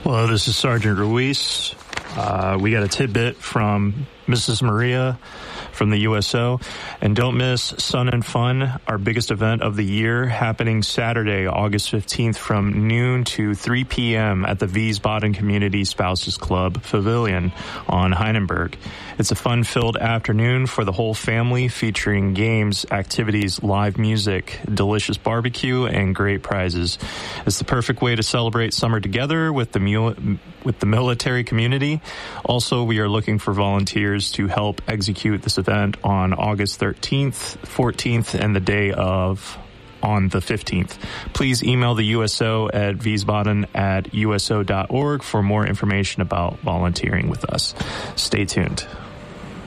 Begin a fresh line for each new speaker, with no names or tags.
Hello, this is Sergeant Ruiz. We got a tidbit from Mrs. Maria from the USO. And don't miss Sun and Fun, our biggest event of the year, happening Saturday, August 15th from noon to 3 p.m. at the Wiesbaden Community Spouses Club Pavilion on Heinenberg. It's a fun-filled afternoon for the whole family, featuring games, activities, live music, delicious barbecue, and great prizes. It's the perfect way to celebrate summer together with the military community. Also, we are looking for volunteers to help execute this event on August 13th, 14th, and the day of on the 15th. Please email the USO at wiesbaden@uso.org for more information about volunteering with us. Stay tuned.